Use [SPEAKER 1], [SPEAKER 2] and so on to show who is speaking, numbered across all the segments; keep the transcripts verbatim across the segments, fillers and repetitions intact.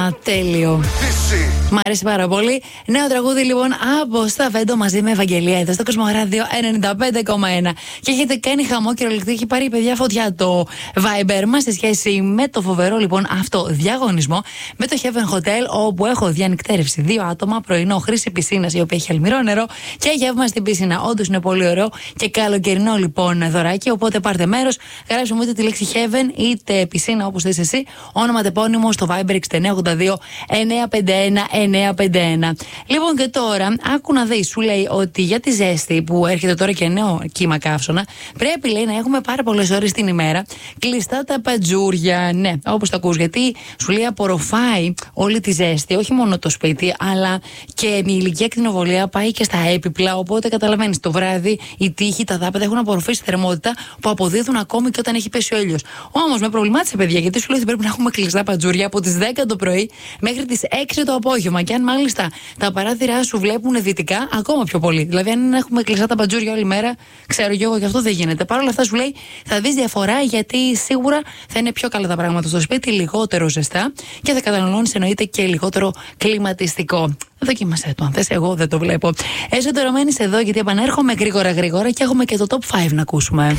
[SPEAKER 1] τέλειο. Μ' αρέσει πάρα πολύ. Νέο τραγούδι λοιπόν από Σταφέντο μαζί με Ευαγγελία εδώ στο Κοσμοράδιο ενενήντα πέντε κόμμα ένα. Και έχετε κάνει χαμό κυριολεκτικά. Έχει πάρει παιδιά φωτιά το Viber μας σε σχέση με το φοβερό λοιπόν αυτό διαγωνισμό με το Heaven Hotel, όπου έχω διανυκτέρευση δύο άτομα, πρωινό, χρήση πισίνας η οποία έχει αλμυρό νερό και γεύμα στην πισίνα. Όντως είναι πολύ ωραίο και καλοκαιρινό λοιπόν δωράκι. Οπότε πάρτε μέρος, γράψτε μου είτε τη λέξη Heaven είτε πισίνα όπως θες εσύ. Όνομα τεπώνυμο στο Viber έξι εννιά οκτώ δύο εννιά πέντε ένα εννιά πέντε ένα. Λοιπόν, και τώρα, άκου να δεις, σου λέει ότι για τη ζέστη που έρχεται τώρα και νέο κύμα καύσωνα, πρέπει λέει να έχουμε πάρα πολλές ώρες την ημέρα κλειστά τα παντζούρια. Ναι, όπως το ακούς, γιατί σου λέει απορροφάει όλη τη ζέστη, όχι μόνο το σπίτι, αλλά και η ηλικιακή ακτινοβολία πάει και στα έπιπλα. Οπότε καταλαβαίνεις, το βράδυ οι τοίχοι, τα δάπεδα έχουν απορροφήσει θερμότητα που αποδίδουν ακόμη και όταν έχει πέσει ο ήλιος. Όμως με προβλημάτισε, παιδιά, γιατί σου λέει ότι πρέπει να έχουμε κλειστά παντζούρια από τις δέκα το πρωί μέχρι τις έξι το απόγευμα. Και αν μάλιστα τα παράθυρά σου βλέπουν δυτικά, ακόμα πιο πολύ. Δηλαδή, αν έχουμε κλειστά τα παντζούρια όλη μέρα, ξέρω κι εγώ, και αυτό δεν γίνεται. Παρ' όλα αυτά, σου λέει, θα δεις διαφορά, γιατί σίγουρα θα είναι πιο καλά τα πράγματα στο σπίτι, λιγότερο ζεστά και θα καταναλώνεις εννοείται και λιγότερο κλιματιστικό. Δοκίμασε το, αν θες, εγώ δεν το βλέπω. Έστω τώρα μένεις εδώ, γιατί επανέρχομαι γρήγορα γρήγορα και έχουμε και το top πέντε να ακούσουμε.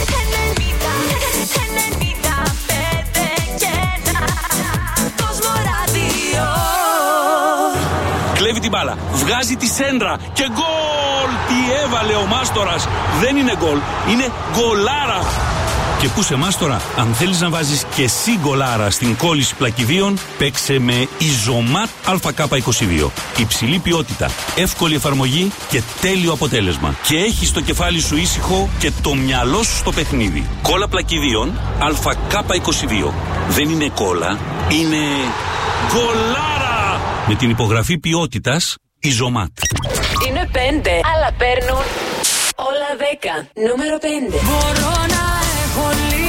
[SPEAKER 2] Κλέβει την μπάλα, βγάζει τη σέντρα και γκολ! Τι έβαλε ο Μάστορας! Δεν είναι γκολ, είναι γκολάρα! Και πού σε Μάστορα, αν θέλεις να βάζεις και εσύ γκολάρα στην κόλληση πλακιδίων, παίξε με Ιζωμάτ Α Κ είκοσι δύο. Υψηλή ποιότητα, εύκολη εφαρμογή και τέλειο αποτέλεσμα. Και έχεις το κεφάλι σου ήσυχο και το μυαλό σου στο παιχνίδι. Κόλλα πλακιδίων Α Κ είκοσι δύο. Δεν είναι κόλλα, είναι γκολάρα! Με την υπογραφή ποιότητας Ιζωμάτ.
[SPEAKER 3] Είναι πέντε, αλλά παίρνουν όλα δέκα. Νούμερο πέντε.
[SPEAKER 4] Μπορώ να έχω